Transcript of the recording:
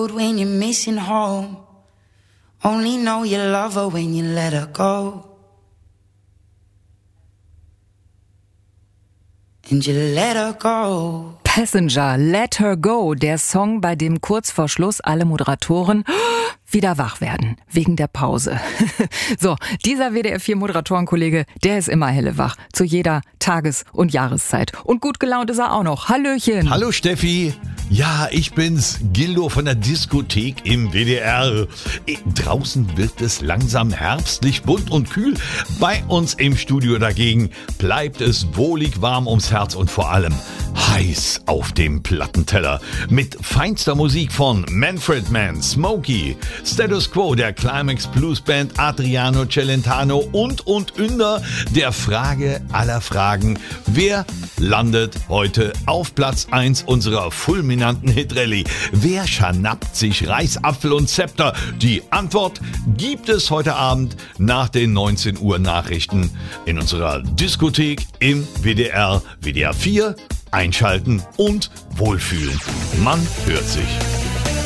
road when you're missing home. Only know you love her when you let her go. And you let her go. Passenger, Let Her Go, der Song, bei dem kurz vor Schluss alle Moderatoren wieder wach werden, wegen der Pause. So, dieser WDR4-Moderatorenkollege, der ist immer hellewach, zu jeder Tages- und Jahreszeit. Und gut gelaunt ist er auch noch. Hallöchen. Hallo Steffi. Ja, ich bin's, Gildo von der Diskothek im WDR. Draußen wird es langsam herbstlich, bunt und kühl. Bei uns im Studio dagegen bleibt es wohlig warm ums Herz und vor allem heiß auf dem Plattenteller. Mit feinster Musik von Manfred Mann, Smokey, Status Quo, der Climax Blues Band, Adriano Celentano und Ünder der Frage aller Fragen. Wer landet heute auf Platz 1 unserer fulminanten Hitrallye? Wer schnappt sich Reisapfel und Zepter? Die Antwort gibt es heute Abend nach den 19 Uhr Nachrichten in unserer Diskothek im WDR, WDR 4. Einschalten und wohlfühlen. Man hört sich.